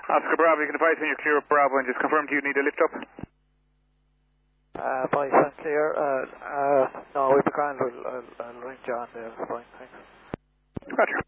Oscar Bravo, you can advise when you're clear up Bravo and just confirm, do you need a lift up? Bye, I'm clear. No, we'll be grand. I'll ring John there. Fine, thanks. Roger.